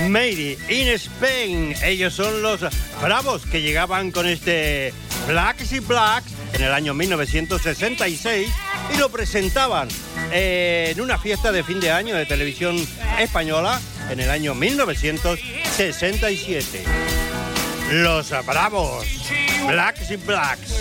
Made in Spain. Ellos son los Bravos, que llegaban con este Blacks y Blacks en el año 1966 y lo presentaban en una fiesta de fin de año de televisión española en el año 1967. Los Bravos, Blacks y Blacks.